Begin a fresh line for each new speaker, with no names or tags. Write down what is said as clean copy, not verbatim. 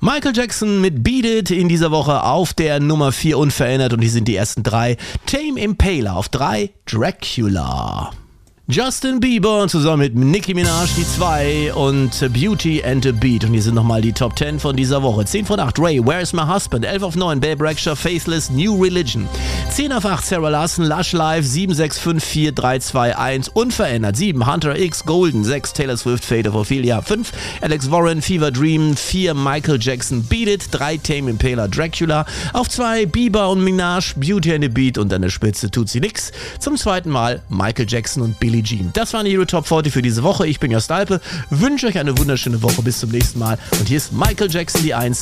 Michael Jackson mit Beat It in dieser Woche auf der Nummer 4 unverändert und hier sind die ersten 3. Tame Impala auf 3, Dracula. Justin Bieber zusammen mit Nicki Minaj die 2 und Beauty and the Beat. Und hier sind nochmal die Top 10 von dieser Woche. 10 von 8, Ray, Where's My Husband? 11 auf 9, Babe Rexha, Faithless, New Religion. 10 auf 8, Sarah Larson, Lush Life. 7, 6, 5, 4, 3, 2, 1, unverändert. 7, Hunter X, Golden. 6, Taylor Swift, Fate of Ophelia. 5, Alex Warren, Fever Dream. 4, Michael Jackson, Beat It. 3, Tame Impala, Dracula. Auf 2, Bieber und Minaj, Beauty and the Beat. Und an der Spitze tut sie nix. Zum zweiten Mal Michael Jackson und Billie Jean. Das waren die Euro Top 40 für diese Woche. Ich bin Jost Alpe, wünsche euch eine wunderschöne Woche. Bis zum nächsten Mal. Und hier ist Michael Jackson die 1.